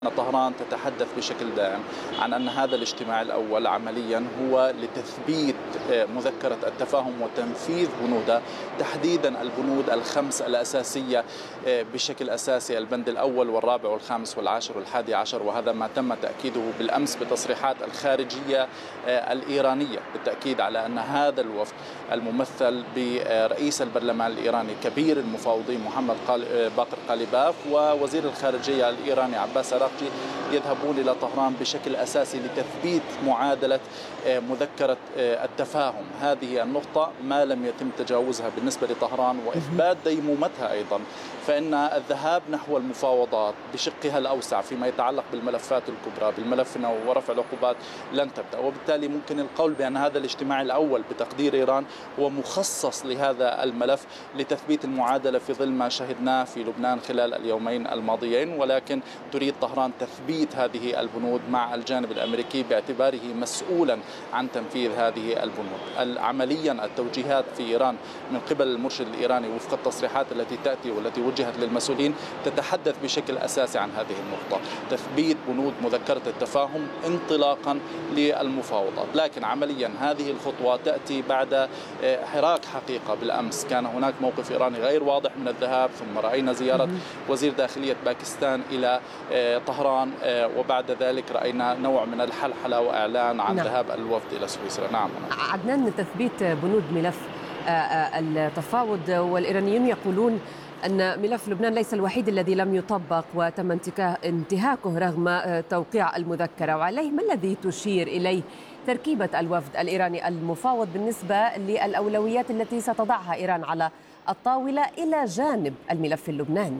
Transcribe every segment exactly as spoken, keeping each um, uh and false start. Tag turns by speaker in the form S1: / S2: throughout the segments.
S1: طهران تتحدث بشكل دائم عن أن هذا الاجتماع الأول عمليا هو لتثبيت مذكرة التفاهم وتنفيذ بنودها، تحديدا البنود الخمس الأساسية بشكل أساسي، البند الأول والرابع والخامس والعاشر والحادي عشر، وهذا ما تم تأكيده بالأمس بتصريحات الخارجية الإيرانية، بالتأكيد على أن هذا الوفد الممثل برئيس البرلمان الإيراني كبير المفاوضين محمد باقر قاليباف ووزير الخارجية الإيراني عباس عراقجي يذهبون إلى طهران بشكل أساسي لتثبيت معادلة مذكرة التفاهم. هذه النقطة ما لم يتم تجاوزها بالنسبة لطهران وإثبات ديمومتها أيضا، فإن الذهاب نحو المفاوضات بشقها الأوسع فيما يتعلق بالملفات الكبرى بالملف ورفع العقوبات لن تبدأ، وبالتالي ممكن القول بأن هذا الاجتماع الأول بتقدير إيران هو مخصص لهذا الملف لتثبيت المعادلة في ظل ما شهدناه في لبنان خلال اليومين الماضيين، ولكن تريد طهران تثبيت هذه البنود مع الجانب الأمريكي باعتباره مسؤولا عن تنفيذ هذه البنود. عمليا التوجيهات في إيران من قبل المرشد الإيراني وفق التصريحات التي تأتي والتي وجهت للمسؤولين تتحدث بشكل أساسي عن هذه النقطة، تثبيت بنود مذكرة التفاهم انطلاقا للمفاوضات. لكن عمليا هذه الخطوة تأتي بعد حراك حقيقة بالأمس، كان هناك موقف إيراني غير واضح من الذهاب، ثم رأينا زيارة وزير داخلية باكستان إلى طهران، وبعد ذلك رأينا نوع من الحلحلة وإعلان عن نعم. ذهاب الوفد إلى سويسرا. نعم
S2: عدنان، تثبيت بنود ملف التفاوض، والإيرانيون يقولون أن ملف لبنان ليس الوحيد الذي لم يطبق وتم انتهاكه رغم توقيع المذكرة، وعليه ما الذي تشير إليه تركيبة الوفد الإيراني المفاوض بالنسبة للأولويات التي ستضعها إيران على الطاولة إلى جانب الملف اللبناني؟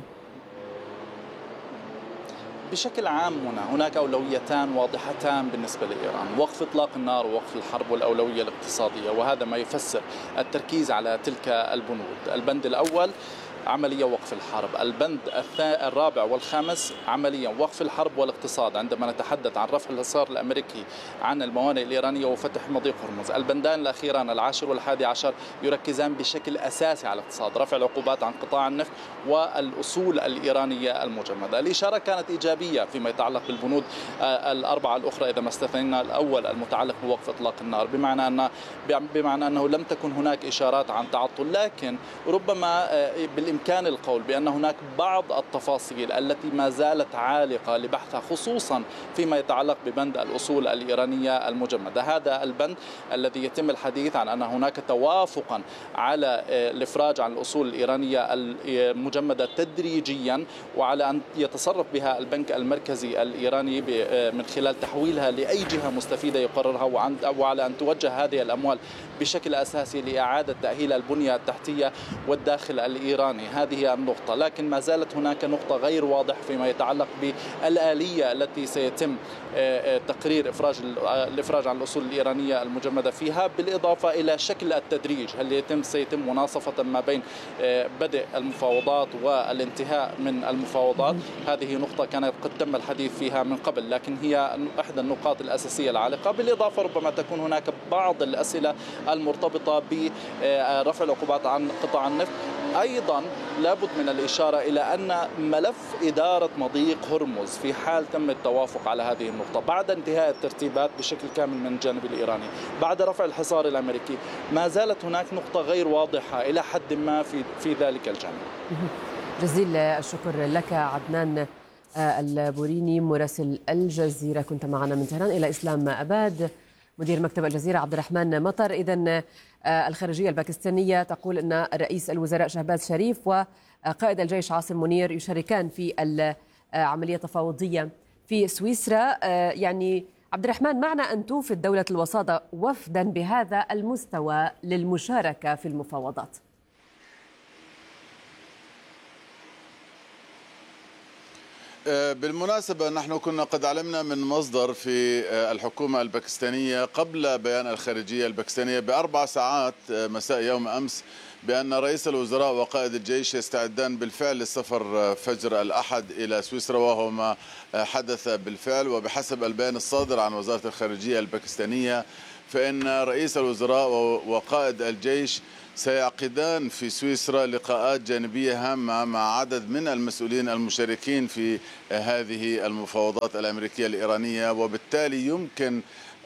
S1: بشكل عام هنا هناك أولويتان واضحتان بالنسبة لإيران، وقف إطلاق النار ووقف الحرب والأولوية الاقتصادية، وهذا ما يفسر التركيز على تلك البنود. البند الأول عملية وقف الحرب، البند الرابع والخامس عمليا وقف الحرب والاقتصاد عندما نتحدث عن رفع الحصار الأمريكي عن الموانئ الإيرانية وفتح مضيق هرمز. البندان الأخيران العاشر والحادي عشر يركزان بشكل أساسي على الاقتصاد، رفع العقوبات عن قطاع النفط والأصول الإيرانية المجمدة. الإشارة كانت إيجابية فيما يتعلق بالبنود الأربعة الأخرى إذا ما استثنينا الأول المتعلق بوقف إطلاق النار، بمعنى أن بمعنى أنه لم تكن هناك إشارات عن تعطل، لكن ربما بالإمكان القول بأن هناك بعض التفاصيل التي ما زالت عالقة لبحثها، خصوصا فيما يتعلق ببند الأصول الإيرانية المجمدة. هذا البند الذي يتم الحديث عن أن هناك توافقا على الإفراج عن الأصول الإيرانية المجمدة تدريجيا، وعلى أن يتصرف بها البنك المركزي الإيراني من خلال تحويلها لأي جهة مستفيدة يقررها، وعلى أن توجه هذه الأموال بشكل أساسي لإعادة تأهيل البنية التحتية والداخل الإيراني. هذه النقطة، لكن ما زالت هناك نقطة غير واضح فيما يتعلق بالآلية التي سيتم تقرير إفراج الإفراج عن الأصول الإيرانية المجمدة فيها، بالإضافة إلى شكل التدريج، هل يتم سيتم مناصفة ما بين بدء المفاوضات والانتهاء من المفاوضات. هذه نقطة كانت قد تم الحديث فيها من قبل، لكن هي إحدى النقاط الأساسية العالقة. بالإضافة ربما تكون هناك بعض الأسئلة المرتبطة برفع العقوبات عن قطاع النفط. أيضا لابد من الإشارة إلى أن ملف إدارة مضيق هرمز في حال تم التوافق على هذه النقطة بعد انتهاء الترتيبات بشكل كامل من الجانب الإيراني، بعد رفع الحصار الأمريكي، ما زالت هناك نقطة غير واضحة إلى حد ما في في ذلك الجانب.
S2: جزيل الشكر لك عدنان البوريني مراسل الجزيرة، كنت معنا من طهران. إلى إسلام أباد مدير مكتب الجزيرة عبد الرحمن مطر. إذن الخارجية الباكستانية تقول أن رئيس الوزراء شهباز شريف وقائد الجيش عاصم منير يشاركان في العملية التفاوضية في سويسرا. يعني عبد الرحمن، معنى أن توفد دولة الوساطة وفدا بهذا المستوى للمشاركة في المفاوضات؟
S3: بالمناسبة نحن كنا قد علمنا من مصدر في الحكومة الباكستانية قبل بيان الخارجية الباكستانية بأربع ساعات مساء يوم أمس بأن رئيس الوزراء وقائد الجيش يستعدان بالفعل للسفر فجر الأحد إلى سويسرا، وهو ما حدث بالفعل. وبحسب البيان الصادر عن وزارة الخارجية الباكستانية فإن رئيس الوزراء وقائد الجيش سيعقدان في سويسرا لقاءات جانبية هامة مع عدد من المسؤولين المشاركين في هذه المفاوضات الأمريكية الإيرانية، وبالتالي يمكن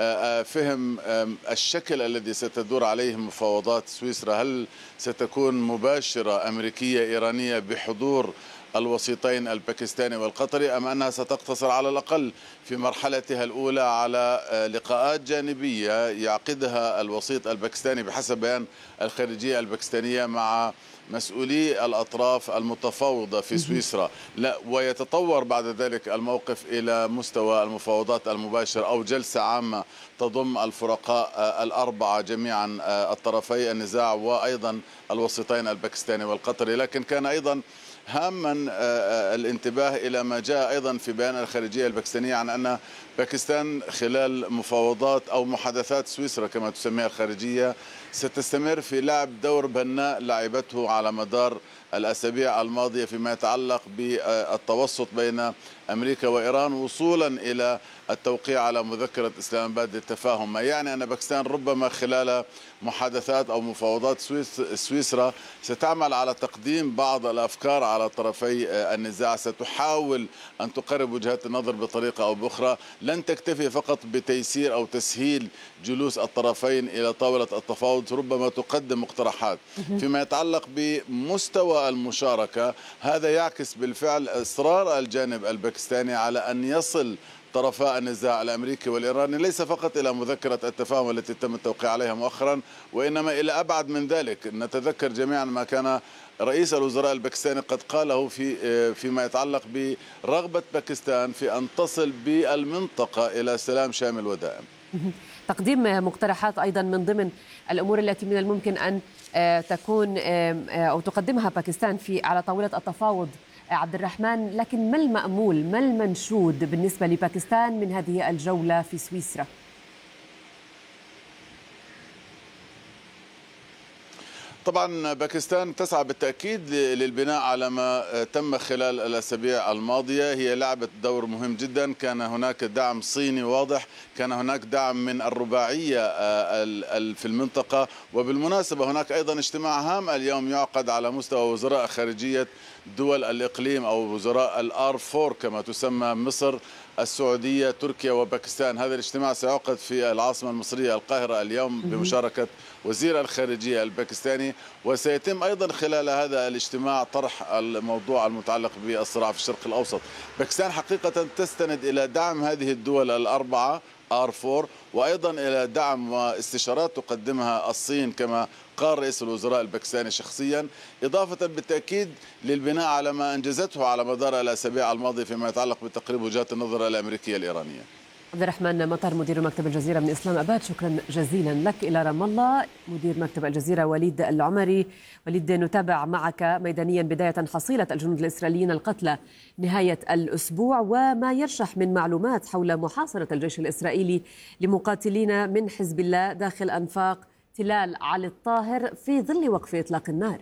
S3: فهم الشكل الذي ستدور عليه مفاوضات سويسرا. هل ستكون مباشرة أمريكية إيرانية بحضور الوسيطين الباكستاني والقطري، أم أنها ستقتصر على الأقل في مرحلتها الأولى على لقاءات جانبية يعقدها الوسيط الباكستاني بحسب بيان الخارجية الباكستانية مع مسؤولي الأطراف المتفاوضة في سويسرا، لا ويتطور بعد ذلك الموقف إلى مستوى المفاوضات المباشرة أو جلسة عامة تضم الفرقاء الأربعة جميعا الطرفي النزاع وأيضا الوسيطين الباكستاني والقطري. لكن كان أيضا هاما الانتباه إلى ما جاء أيضا في بيان الخارجية الباكستانية عن أن باكستان خلال مفاوضات أو محادثات سويسرا كما تسميها الخارجية ستستمر في لعب دور بناء لعبته على مدار الأسابيع الماضية فيما يتعلق بالتوسط بين أمريكا وإيران وصولا إلى التوقيع على مذكرة إسلام آباد للتفاهم، ما يعني أن باكستان ربما خلال محادثات أو مفاوضات سويسرا ستعمل على تقديم بعض الأفكار على طرفي النزاع، ستحاول أن تقرب وجهات النظر بطريقة أو بأخرى، لن تكتفي فقط بتيسير أو تسهيل جلوس الطرفين إلى طاولة التفاوض، ربما تقدم مقترحات فيما يتعلق بمستوى المشاركة. هذا يعكس بالفعل إصرار الجانب الباكستاني على أن يصل طرفا النزاع الأمريكي والإيراني ليس فقط إلى مذكرة التفاهم التي تم التوقيع عليها مؤخرا، وإنما إلى أبعد من ذلك. نتذكر جميعا ما كان رئيس الوزراء الباكستاني قد قاله في فيما يتعلق برغبة باكستان في أن تصل بالمنطقة إلى سلام شامل ودائم.
S2: تقديم مقترحات أيضا من ضمن الأمور التي من الممكن أن تكون أو تقدمها باكستان في على طاولة التفاوض عبد الرحمن، لكن ما المأمول ما المنشود بالنسبة لباكستان من هذه الجولة في سويسرا؟
S3: طبعا باكستان تسعى بالتأكيد للبناء على ما تم خلال الأسابيع الماضية، هي لعبت دور مهم جدا، كان هناك دعم صيني واضح، كان هناك دعم من الرباعية في المنطقة، وبالمناسبة هناك أيضا اجتماع هام اليوم يعقد على مستوى وزراء خارجية دول الإقليم أو وزراء الآر فور كما تسمى، مصر السعودية تركيا وباكستان. هذا الاجتماع سيعقد في العاصمة المصرية القاهرة اليوم بمشاركة وزير الخارجية الباكستاني، وسيتم أيضا خلال هذا الاجتماع طرح الموضوع المتعلق بالصراع في الشرق الأوسط. باكستان حقيقة تستند إلى دعم هذه الدول الأربعة آر فور وأيضا إلى دعم واستشارات تقدمها الصين كما قال رئيس الوزراء الباكستاني شخصيا، إضافة بالتأكيد للبناء على ما أنجزته على مدار الأسابيع الماضية فيما يتعلق بتقريب وجهات النظر الأمريكية الإيرانية.
S2: عبد الرحمن مطر مدير مكتب الجزيرة من إسلام آباد، شكرا جزيلا لك. إلى رام الله مدير مكتب الجزيرة وليد العمري. وليد، نتابع معك ميدانيا بداية حصيلة الجنود الإسرائيليين القتلى نهاية الأسبوع وما يرشح من معلومات حول محاصرة الجيش الإسرائيلي لمقاتلين من حزب الله داخل أنفاق تلال علي الطاهر في ظل وقف إطلاق النار.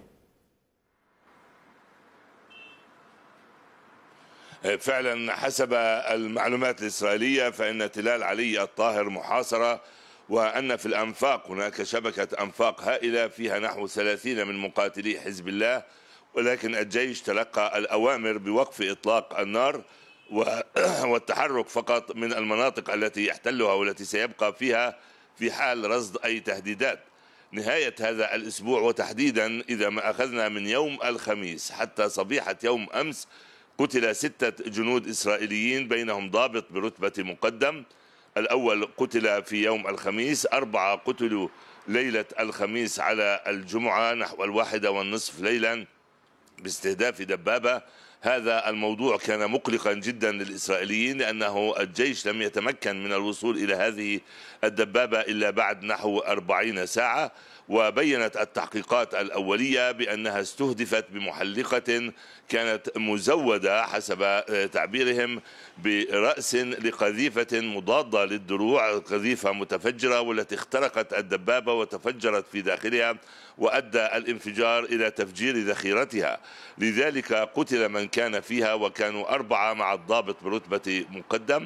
S4: فعلا حسب المعلومات الإسرائيلية فإن تلال علي الطاهر محاصرة، وأن في الأنفاق هناك شبكة أنفاق هائلة فيها نحو ثلاثين من مقاتلي حزب الله، ولكن الجيش تلقى الأوامر بوقف إطلاق النار والتحرك فقط من المناطق التي يحتلها والتي سيبقى فيها في حال رصد أي تهديدات. نهاية هذا الأسبوع وتحديدا إذا ما أخذنا من يوم الخميس حتى صبيحة يوم أمس قتل ستة جنود إسرائيليين بينهم ضابط برتبة مقدم. الأول قتل في يوم الخميس، أربعة قتلوا ليلة الخميس على الجمعة نحو الواحدة والنصف ليلا باستهداف دبابة. هذا الموضوع كان مقلقا جدا للإسرائيليين لأنه الجيش لم يتمكن من الوصول إلى هذه الدبابة إلا بعد نحو أربعين ساعة، وبينت التحقيقات الأولية بأنها استهدفت بمحلقة كانت مزودة حسب تعبيرهم برأس لقذيفة مضادة للدروع، قذيفة متفجرة والتي اخترقت الدبابة وتفجرت في داخلها وأدى الانفجار إلى تفجير ذخيرتها. لذلك قتل من كان فيها، وكانوا أربعة مع الضابط برتبة مقدم،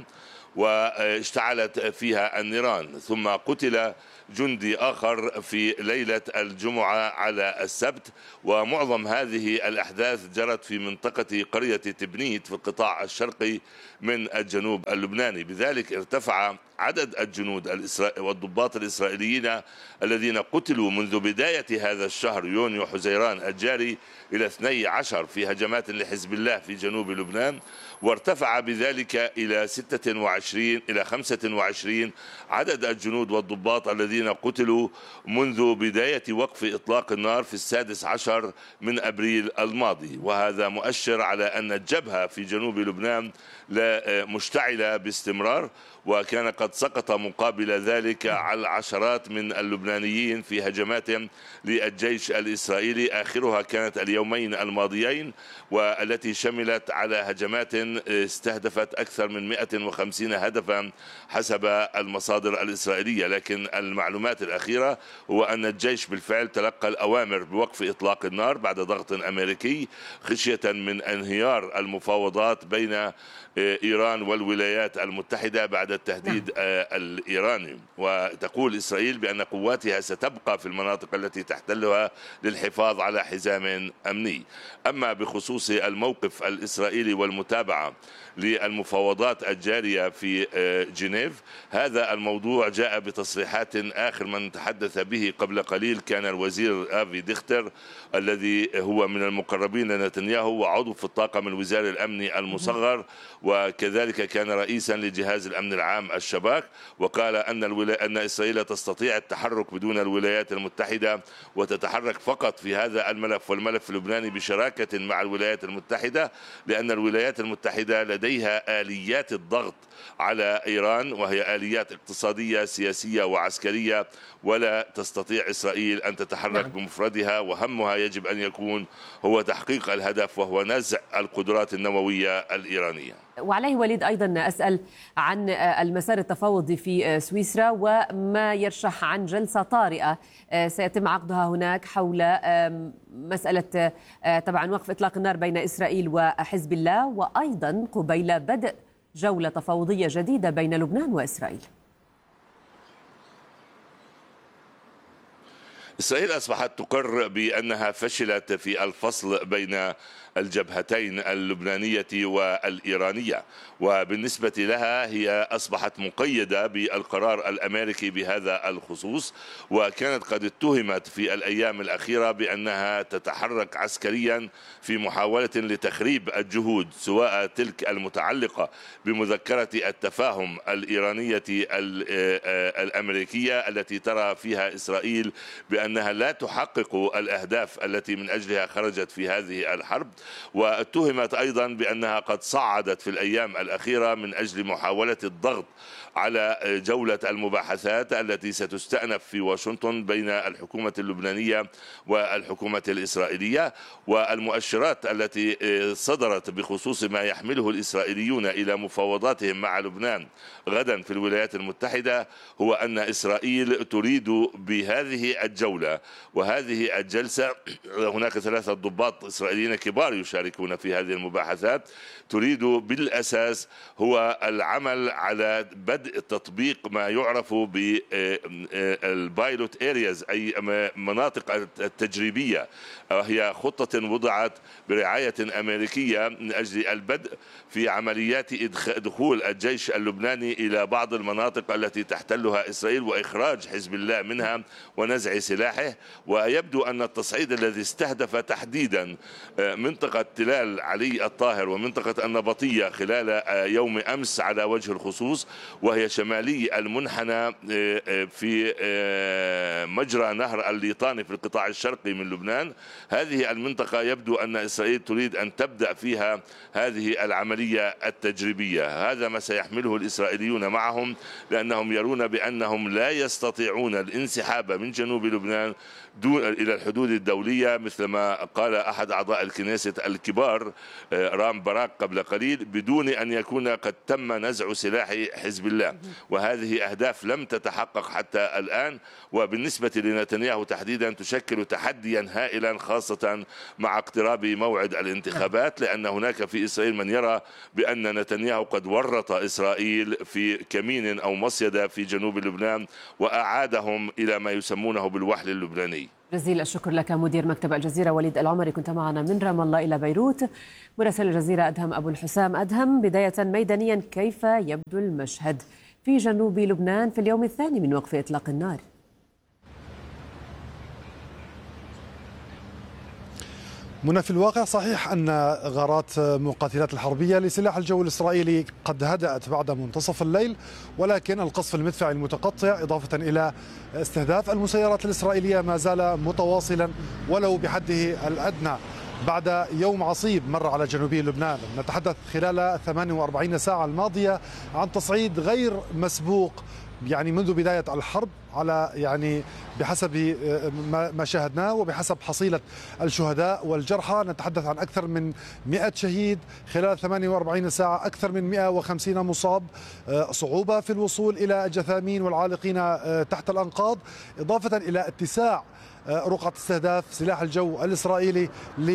S4: واشتعلت فيها النيران. ثم قتل جندي آخر في ليلة الجمعة على السبت. ومعظم هذه الأحداث جرت في منطقة قرية تبنيت في القطاع الشرقي من الجنوب اللبناني. بذلك ارتفع عدد الجنود والضباط الإسرائيليين الذين قتلوا منذ بداية هذا الشهر يونيو حزيران الجاري إلى اثني عشر في هجمات لحزب الله في جنوب لبنان، وارتفع بذلك إلى ستة وعشرين إلى خمسة وعشرين عدد الجنود والضباط الذين قتلوا منذ بداية وقف إطلاق النار في السادس عشر من أبريل الماضي. وهذا مؤشر على أن الجبهة في جنوب لبنان مشتعلة باستمرار، وكان قد سقط مقابل ذلك على العشرات من اللبنانيين في هجمات للجيش الإسرائيلي، آخرها كانت اليومين الماضيين، والتي شملت على هجمات استهدفت أكثر من مئة وخمسين هدفا حسب المصادر الإسرائيلية. لكن المعلومات الأخيرة هو أن الجيش بالفعل تلقى الأوامر بوقف إطلاق النار بعد ضغط أمريكي، خشية من انهيار المفاوضات بين إيران والولايات المتحدة بعد التهديد الإيراني. وتقول إسرائيل بأن قواتها ستبقى في المناطق التي تحتلها للحفاظ على حزام أمني. أما بخصوص الموقف الإسرائيلي والمتابعة للمفاوضات الجارية في جنيف، هذا الموضوع جاء بتصريحات آخر من تحدث به قبل قليل كان الوزير آفي ديختر الذي هو من المقربين لنتنياهو وعضو في الطاقم الوزاري الأمني المصغر، وكذلك كان رئيسا لجهاز الأمن العام الشباك، وقال أن الولا... أن إسرائيل تستطيع التحرك بدون الولايات المتحدة، وتتحرك فقط في هذا الملف والملف اللبناني بشراكة مع الولايات المتحدة، لأن الولايات المتحدة لديها آليات الضغط على إيران، وهي آليات اقتصادية سياسية وعسكرية، ولا تستطيع إسرائيل أن تتحرك بمفردها، وهمها يجب أن يكون هو تحقيق الهدف وهو نزع القدرات النووية الإيرانية.
S2: وعليه وليد أيضا أسأل عن المسار التفاوضي في سويسرا وما يرشح عن جلسة طارئة سيتم عقدها هناك حول مسألة طبعا وقف إطلاق النار بين إسرائيل وحزب الله، وأيضا قبيل بدء جولة تفاوضية جديدة بين لبنان وإسرائيل.
S4: إسرائيل أصبحت تقر بأنها فشلت في الفصل بين الجبهتين اللبنانية والإيرانية، وبالنسبة لها هي أصبحت مقيدة بالقرار الأمريكي بهذا الخصوص، وكانت قد اتهمت في الأيام الأخيرة بأنها تتحرك عسكريا في محاولة لتخريب الجهود، سواء تلك المتعلقة بمذكرة التفاهم الإيرانية الأمريكية التي ترى فيها إسرائيل بأنها لا تحقق الأهداف التي من أجلها خرجت في هذه الحرب، واتهمت أيضا بأنها قد صعدت في الأيام الأخيرة من أجل محاولة الضغط على جولة المباحثات التي ستستأنف في واشنطن بين الحكومة اللبنانية والحكومة الإسرائيلية. والمؤشرات التي صدرت بخصوص ما يحمله الإسرائيليون إلى مفاوضاتهم مع لبنان غدا في الولايات المتحدة هو أن إسرائيل تريد بهذه الجولة وهذه الجلسة، هناك ثلاثة ضباط إسرائيليين كبار يشاركون في هذه المباحثات، تريد بالأساس هو العمل على بدء تطبيق ما يعرف بالبايلوت ارياز، أي مناطق التجريبية، هي خطة وضعت برعاية أمريكية من أجل البدء في عمليات دخول الجيش اللبناني إلى بعض المناطق التي تحتلها إسرائيل وإخراج حزب الله منها ونزع سلاحه. ويبدو أن التصعيد الذي استهدف تحديدا منطقة تلال علي الطاهر ومنطقة النبطية خلال يوم أمس على وجه الخصوص، وهي شمالي المنحنى في مجرى نهر الليطاني في القطاع الشرقي من لبنان، هذه المنطقة يبدو أن إسرائيل تريد أن تبدأ فيها هذه العملية التجريبية. هذا ما سيحمله الإسرائيليون معهم، لأنهم يرون بأنهم لا يستطيعون الانسحاب من جنوب لبنان دون إلى الحدود الدولية، مثل ما قال أحد أعضاء الكنيست المتوسط الكبار رام باراك قبل قليل بدون أن يكون قد تم نزع سلاح حزب الله، وهذه أهداف لم تتحقق حتى الآن، وبالنسبة لنتنياهو تحديدا تشكل تحديا هائلا خاصة مع اقتراب موعد الانتخابات، لأن هناك في إسرائيل من يرى بأن نتنياهو قد ورط إسرائيل في كمين أو مصيدة في جنوب لبنان وأعادهم إلى ما يسمونه بالوحل اللبناني.
S2: جزيل الشكر لك مدير مكتب الجزيرة وليد العمري، كنت معنا من رام الله إلى بيروت. مراسل الجزيرة أدهم أبو الحسام. أدهم، بداية ميدانيا كيف يبدو المشهد في جنوب لبنان في اليوم الثاني من وقف إطلاق النار؟
S5: منى، في الواقع صحيح أن غارات مقاتلات الحربية لسلاح الجو الإسرائيلي قد هدأت بعد منتصف الليل، ولكن القصف المدفعي المتقطع إضافة إلى استهداف المسيرات الإسرائيلية ما زال متواصلا ولو بحده الأدنى بعد يوم عصيب مر على جنوبي لبنان. نتحدث خلال ثمانية وأربعين ساعة الماضية عن تصعيد غير مسبوق يعني منذ بداية الحرب، على يعني بحسب ما شاهدناه وبحسب حصيلة الشهداء والجرحى نتحدث عن أكثر من مئة شهيد خلال ثمانية وأربعين ساعة، أكثر من مئة وخمسين مصاب، صعوبة في الوصول إلى الجثامين والعالقين تحت الأنقاض، إضافة إلى اتساع رقعة استهداف سلاح الجو الإسرائيلي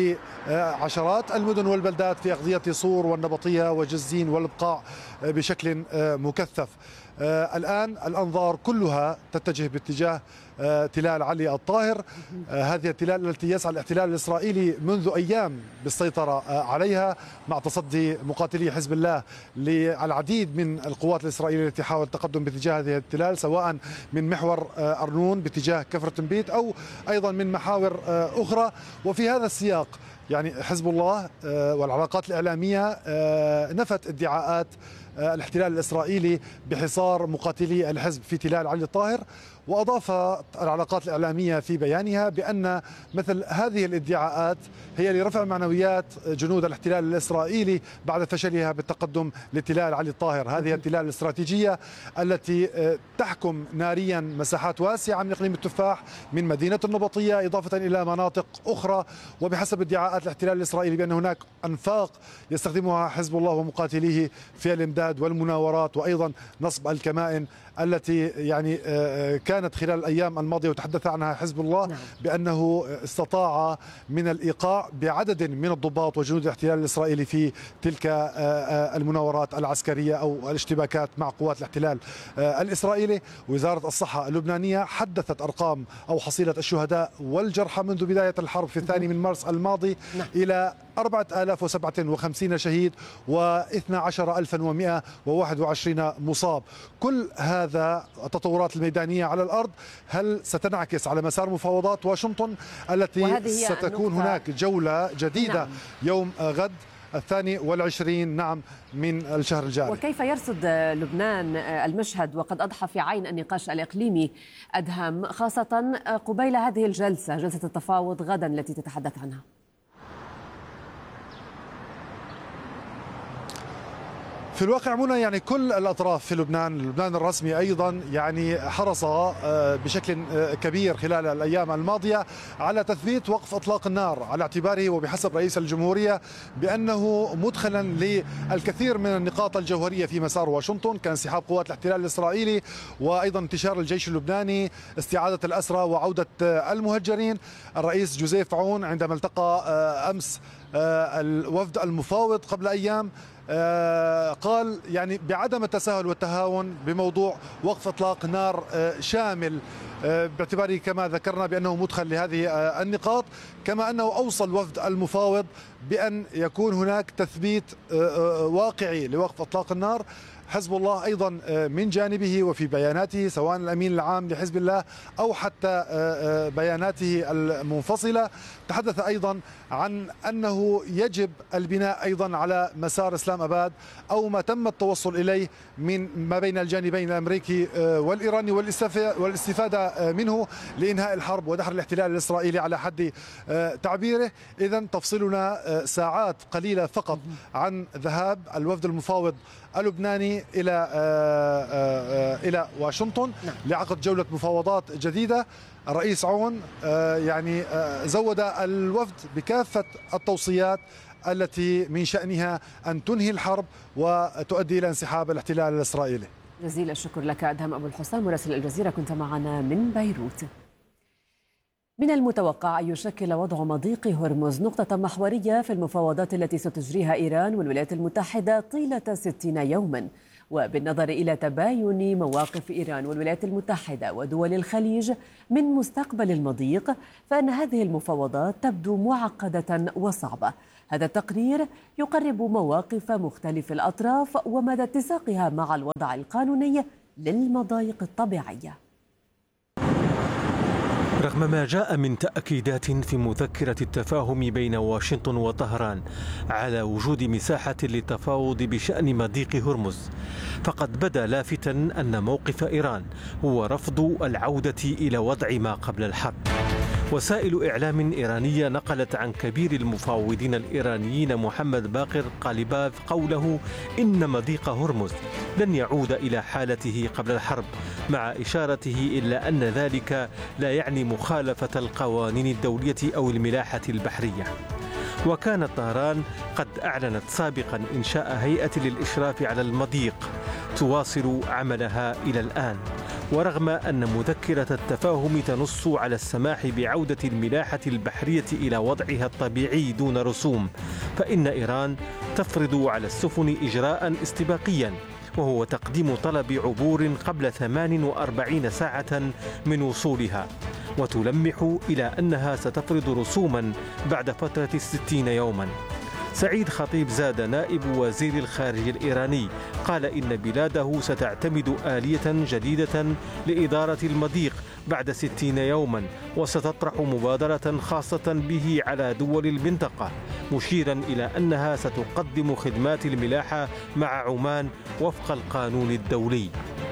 S5: لعشرات المدن والبلدات في أقضية صور والنبطية وجزين والبقاع بشكل مكثف. الآن الأنظار كلها تتجه باتجاه تلال علي الطاهر، هذه التلال التي يسعى الاحتلال الإسرائيلي منذ أيام بالسيطرة عليها مع تصدي مقاتلي حزب الله للعديد من القوات الإسرائيلية التي حاولت التقدم باتجاه هذه التلال، سواء من محور أرنون باتجاه كفر تنبيت أو أيضا من محاور أخرى. وفي هذا السياق يعني حزب الله والعلاقات الإعلامية نفت ادعاءات الاحتلال الإسرائيلي بحصار مقاتلي الحزب في تلال علي الطاهر، وأضافت العلاقات الإعلامية في بيانها بأن مثل هذه الادعاءات هي لرفع معنويات جنود الاحتلال الإسرائيلي بعد فشلها بالتقدم لتلال علي الطاهر، هذه التلال الاستراتيجية التي تحكم ناريا مساحات واسعة من إقليم التفاح من مدينة النبطية إضافة إلى مناطق أخرى، وبحسب ادعاءات الاحتلال الإسرائيلي بأن هناك أنفاق يستخدمها حزب الله ومقاتليه في الإمداد والمناورات وأيضا نصب الكمائن التي يعني كانت خلال الأيام الماضية وتحدث عنها حزب الله بأنه استطاع من الإيقاع بعدد من الضباط وجنود الاحتلال الإسرائيلي في تلك المناورات العسكرية أو الاشتباكات مع قوات الاحتلال الإسرائيلي. وزارة الصحة اللبنانية حدثت أرقام أو حصيلة الشهداء والجرحى منذ بداية الحرب في الثاني من مارس الماضي إلى أربعة آلاف وسبعة وخمسين شهيد واثني عشر ألفا ومئة وواحد وعشرين مصاب. كل هذا التطورات الميدانية على الأرض هل ستنعكس على مسار مفاوضات واشنطن التي ستكون هناك جولة جديدة نعم. يوم غد الثاني والعشرين نعم من الشهر الجاري.
S2: وكيف يرصد لبنان المشهد وقد أضحى في عين النقاش الإقليمي أدهم، خاصة قبيل هذه الجلسة جلسة التفاوض غدا التي تتحدث عنها؟
S5: في الواقع منى يعني كل الأطراف في لبنان، لبنان الرسمي أيضا يعني حرص بشكل كبير خلال الأيام الماضية على تثبيت وقف إطلاق النار، على اعتباره وبحسب رئيس الجمهورية بأنه مدخلا للكثير من النقاط الجوهرية في مسار واشنطن، كانسحاب قوات الاحتلال الإسرائيلي وأيضا انتشار الجيش اللبناني، استعادة الأسرى وعودة المهجرين. الرئيس جوزيف عون عندما التقى أمس الوفد المفاوض قبل أيام قال يعني بعدم التساهل والتهاون بموضوع وقف إطلاق نار شامل، باعتباره كما ذكرنا بأنه مدخل لهذه النقاط، كما أنه أوصى الوفد المفاوض بأن يكون هناك تثبيت واقعي لوقف إطلاق النار. حزب الله أيضا من جانبه وفي بياناته سواء الأمين العام لحزب الله أو حتى بياناته المنفصلة تحدث أيضا عن أنه يجب البناء أيضا على مسار إسلام أباد أو ما تم التوصل إليه من ما بين الجانبين الأمريكي والإيراني والاستفادة منه لإنهاء الحرب ودحر الاحتلال الإسرائيلي على حد تعبيره. إذن تفصلنا ساعات قليلة فقط عن ذهاب الوفد المفاوض اللبناني يعني إلى إلى واشنطن لعقد جولة مفاوضات جديدة. الرئيس عون يعني زود الوفد بكافة التوصيات التي من شأنها أن تنهي الحرب وتؤدي إلى انسحاب الاحتلال الإسرائيلي.
S2: جزيل الشكر لك أدهم أبو الحسن مراسل الجزيرة، كنت معنا من بيروت. من المتوقع أن يشكل وضع مضيق هرمز نقطة محورية في المفاوضات التي ستجريها إيران والولايات المتحدة طيلة ستين يوما. وبالنظر إلى تباين مواقف إيران والولايات المتحدة ودول الخليج من مستقبل المضيق، فإن هذه المفاوضات تبدو معقدة وصعبة. هذا التقرير يقرب مواقف مختلف الأطراف ومدى اتساقها مع الوضع القانوني للمضايق الطبيعية.
S6: رغم ما جاء من تأكيدات في مذكرة التفاهم بين واشنطن وطهران على وجود مساحة للتفاوض بشأن مضيق هرمز، فقد بدا لافتا أن موقف إيران هو رفض العودة إلى وضع ما قبل الحرب. وسائل إعلام إيرانية نقلت عن كبير المفاوضين الإيرانيين محمد باقر قاليباف قوله إن مضيق هرمز لن يعود إلى حالته قبل الحرب، مع إشارته إلى أن ذلك لا يعني مخالفة القوانين الدولية أو الملاحة البحرية. وكانت طهران قد أعلنت سابقا إنشاء هيئة للإشراف على المضيق تواصل عملها إلى الآن. ورغم أن مذكرة التفاهم تنص على السماح بعودة الملاحة البحرية إلى وضعها الطبيعي دون رسوم، فإن إيران تفرض على السفن إجراء استباقيا، وهو تقديم طلب عبور قبل ثمان وأربعين ساعة من وصولها، وتلمح إلى أنها ستفرض رسوما بعد فترة الستين يوما. سعيد خطيب زاد نائب وزير الخارجية الإيراني قال إن بلاده ستعتمد آلية جديدة لإدارة المضيق بعد ستين يوما، وستطرح مبادرة خاصة به على دول المنطقة، مشيرا إلى أنها ستقدم خدمات الملاحة مع عمان وفق القانون الدولي.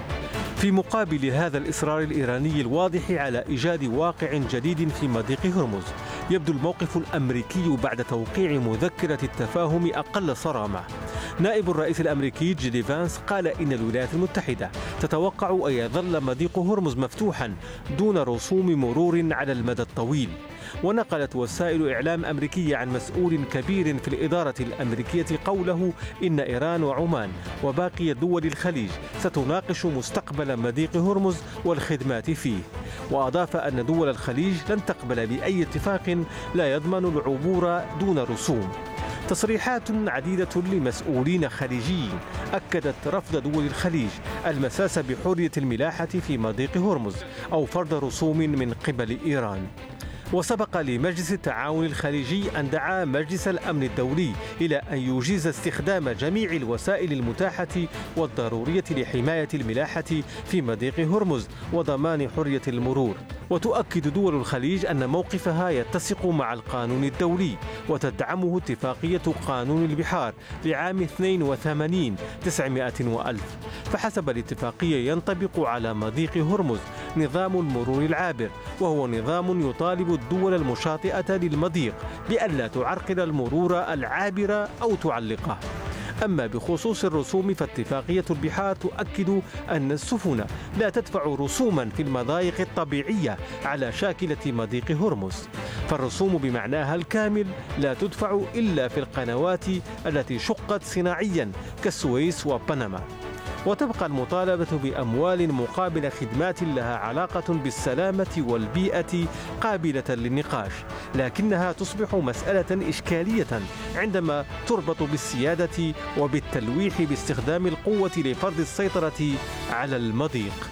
S6: في مقابل هذا الإصرار الإيراني الواضح على إيجاد واقع جديد في مضيق هرمز، يبدو الموقف الأمريكي بعد توقيع مذكرة التفاهم أقل صرامة. نائب الرئيس الأمريكي جيدي فانس قال إن الولايات المتحدة تتوقع أن يظل مضيق هرمز مفتوحا دون رسوم مرور على المدى الطويل. ونقلت وسائل إعلام أمريكية عن مسؤول كبير في الإدارة الأمريكية قوله إن إيران وعمان وباقي دول الخليج ستناقش مستقبل مضيق هرمز والخدمات فيه. وأضاف أن دول الخليج لن تقبل بأي اتفاق لا يضمن العبور دون رسوم. تصريحات عديدة لمسؤولين خليجيين أكدت رفض دول الخليج المساس بحرية الملاحة في مضيق هرمز أو فرض رسوم من قبل إيران. وسبق لمجلس التعاون الخليجي أن دعا مجلس الأمن الدولي إلى أن يجيز استخدام جميع الوسائل المتاحة والضرورية لحماية الملاحة في مضيق هرمز وضمان حرية المرور. وتؤكد دول الخليج أن موقفها يتسق مع القانون الدولي وتدعمه اتفاقية قانون البحار لعام اثنين وثمانين تسعمائة وألف. فحسب الاتفاقية ينطبق على مضيق هرمز نظام المرور العابر، وهو نظام يطالب الدول المشاطئة للمضيق بألا تعرقل المرور العابر أو تعلقه. أما بخصوص الرسوم فاتفاقية البحار تؤكد أن السفن لا تدفع رسوما في المضايق الطبيعية على شاكلة مضيق هرمز، فالرسوم بمعناها الكامل لا تدفع إلا في القنوات التي شقت صناعيا كالسويس وبنما. وتبقى المطالبة بأموال مقابل خدمات لها علاقة بالسلامة والبيئة قابلة للنقاش، لكنها تصبح مسألة إشكالية عندما تربط بالسيادة وبالتلويح باستخدام القوة لفرض السيطرة على المضيق.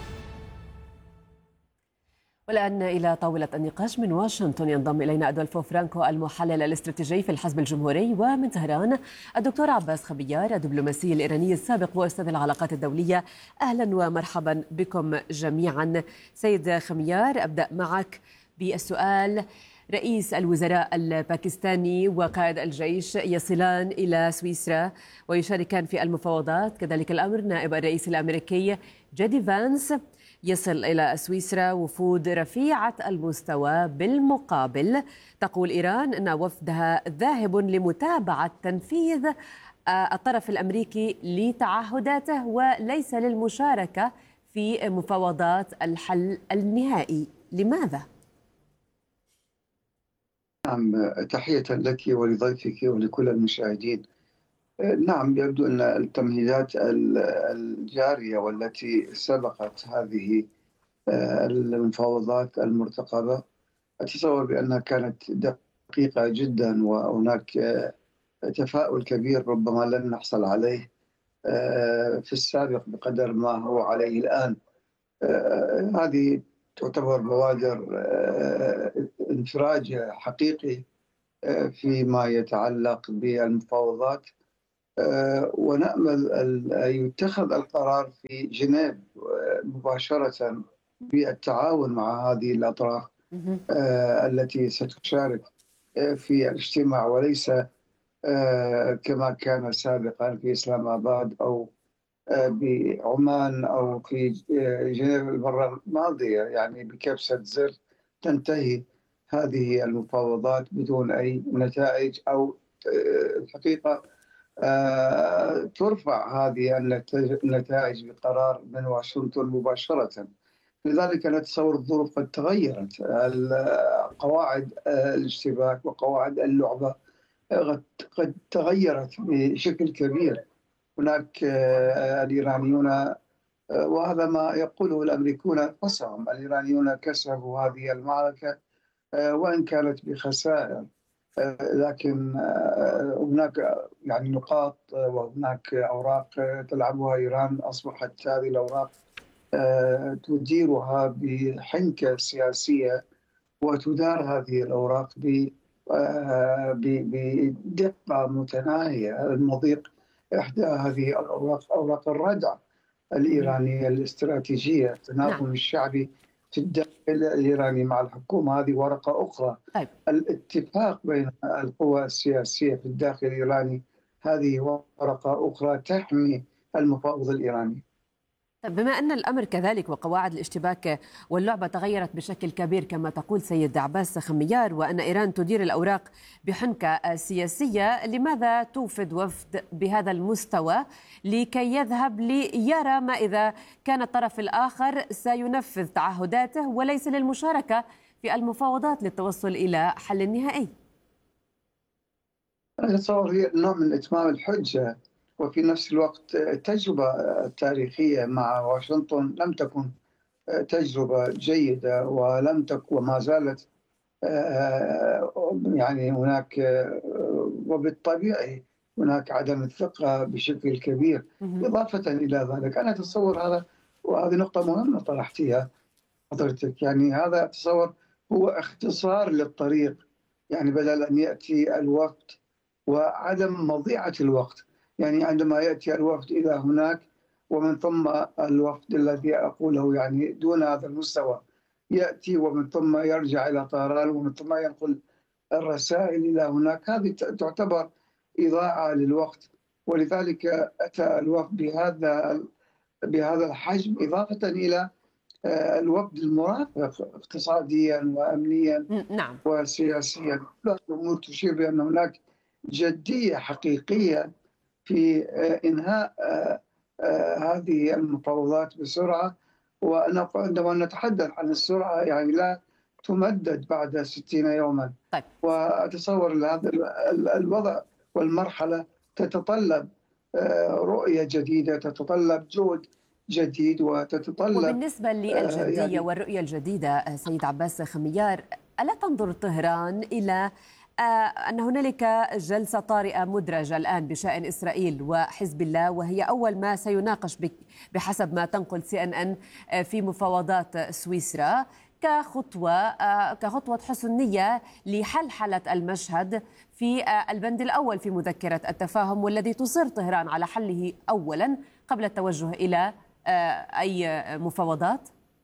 S2: والآن إلى طاولة النقاش من واشنطن ينضم إلينا أدولفو فرانكو المحلل الاستراتيجي في الحزب الجمهوري، ومن طهران الدكتور عباس خبيار الدبلوماسي الإيراني السابق وأستاذ العلاقات الدولية. أهلا ومرحبا بكم جميعا. سيد خميار، أبدأ معك بالسؤال. رئيس الوزراء الباكستاني وقائد الجيش يصلان إلى سويسرا ويشاركان في المفاوضات، كذلك الأمر نائب الرئيس الأمريكي جيدي فانس يصل إلى سويسرا وفود رفيعة المستوى. بالمقابل تقول إيران أن وفدها ذاهب لمتابعة تنفيذ الطرف الأمريكي لتعهداته وليس للمشاركة في مفاوضات الحل النهائي. لماذا؟
S7: نعم، تحية لك ولضيفك ولكل المشاهدين. نعم، يبدو أن التمهيدات الجارية والتي سبقت هذه المفاوضات المرتقبة أتصور بأنها كانت دقيقة جدا، وهناك تفاؤل كبير ربما لن نحصل عليه في السابق بقدر ما هو عليه الآن. هذه تعتبر بوادر انفراج حقيقي فيما يتعلق بالمفاوضات، ونأمل أن يتخذ القرار في جنيف مباشرة بالتعاون مع هذه الأطراف التي ستشارك في الاجتماع، وليس كما كان سابقا في إسلام آباد أو بعمان أو في جنيف المرة الماضية، يعني بكبسة زر تنتهي هذه المفاوضات بدون أي نتائج، أو الحقيقة ترفع هذه النتائج بقرار من واشنطن مباشرة. لذلك نتصور الظروف قد تغيرت، قواعد الاشتباك وقواعد اللعبة قد تغيرت بشكل كبير. هناك الإيرانيون، وهذا ما يقوله الأمريكون أنفسهم، الإيرانيون كسبوا هذه المعركة وإن كانت بخسائر، لكن هناك يعني نقاط وهناك أوراق تلعبها إيران، أصبحت هذه الأوراق تديرها بحنكة سياسية، وتدار هذه الأوراق بدقة متناهية. المضيق إحدى هذه الأوراق أوراق الردع الإيرانية الاستراتيجية، التناغم نعم. الشعبي في الداخل الإيراني مع الحكومة، هذه ورقة أخرى. طيب. الاتفاق بين القوى السياسية في الداخل الإيراني، هذه ورقة أخرى تحمي المفاوض الإيراني.
S2: بما أن الأمر كذلك وقواعد الاشتباك واللعبة تغيرت بشكل كبير كما تقول سيد عباس خميار، وأن إيران تدير الأوراق بحنكة سياسية، لماذا توفد وفد بهذا المستوى لكي يذهب ليرى ما إذا كان الطرف الآخر سينفذ تعهداته وليس للمشاركة في المفاوضات للتوصل إلى حل نهائي؟
S7: أنا أتصور هي نوع من إتمام الحجة، وفي نفس الوقت تجربة تاريخية مع واشنطن لم تكن تجربة جيدة، ولم تكن وما زالت يعني هناك، وبالطبيعي هناك عدم الثقة بشكل كبير. إضافة إلى ذلك أنا أتصور هذا، وهذه نقطة مهمة طرحتيها حضرتك، يعني هذا أتصور هو اختصار للطريق، يعني بدل أن يأتي الوفد وعدم مضيعة الوقت، يعني عندما يأتي الوفد إلى هناك ومن ثم الوفد الذي أقوله يعني دون هذا المستوى يأتي ومن ثم يرجع إلى طهران ومن ثم ينقل الرسائل إلى هناك، هذه تعتبر إضاعة للوقت. ولذلك أتى الوفد بهذا بهذا الحجم، إضافة إلى الوفد المرافق اقتصاديا وأمنيا
S2: نعم.
S7: وسياسيا. الأمور تشير بأن هناك جدية حقيقية في إنهاء هذه المفاوضات بسرعة، وعندما نتحدث عن السرعة يعني لا تمدد بعد ستين يوما.
S2: طيب.
S7: وأتصور هذا الوضع والمرحلة تتطلب رؤية جديدة، تتطلب جهد جديد، وتتطلب.
S2: وبالنسبة للجدية يعني والرؤية الجديدة سيد عباس خميار، ألا تنظر طهران إلى أن هنالك جلسة طارئة مدرجة الآن بشأن إسرائيل وحزب الله، وهي أول ما سيناقش بحسب ما تنقل سي إن إن في مفاوضات سويسرا كخطوة كخطوة حسن نية لحلحلة المشهد في البند الأول في مذكرة التفاهم، والذي تصر طهران على حله أولا قبل التوجه إلى أي مفاوضات؟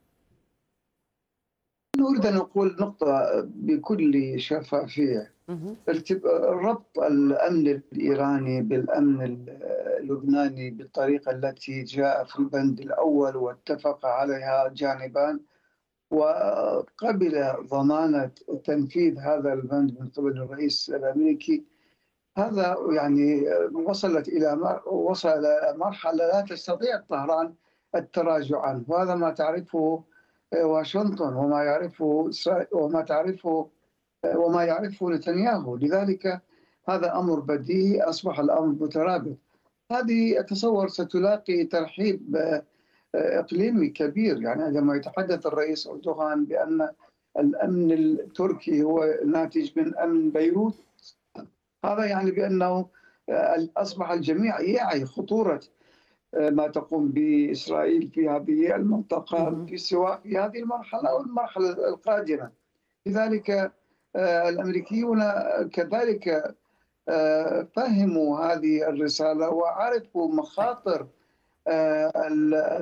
S7: نريد أن نقول نقطة بكل شفافية. ربط الأمن الإيراني بالأمن اللبناني بالطريقة التي جاء في البند الأول واتفق عليها جانبان، وقبل ضمانة تنفيذ هذا البند من قبل الرئيس الأمريكي، هذا يعني وصلت إلى وصل إلى مرحلة لا تستطيع طهران التراجع عنه، وهذا ما تعرفه واشنطن وما يعرفه وما تعرفه وما يعرفه نتنياهو. لذلك هذا أمر بديهي، أصبح الأمر مترابط. هذه أتصور ستلاقي ترحيب إقليمي كبير. يعني عندما يتحدث الرئيس أردوغان بأن الأمن التركي هو ناتج من أمن بيروت، هذا يعني بأنه أصبح الجميع يعي خطورة ما تقوم بإسرائيل في هذه المنطقة، في سواء في هذه المرحلة أو المرحلة القادمة. لذلك الأمريكيون كذلك فهموا هذه الرسالة وعرفوا مخاطر